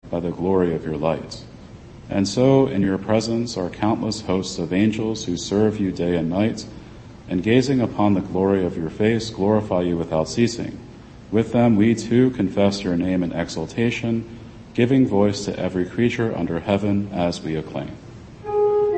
by the glory of your light. And so in your presence are countless hosts of angels who serve you day and night, and gazing upon the glory of your face, glorify you without ceasing. With them we too confess your name in exaltation, giving voice to every creature under heaven as we acclaim.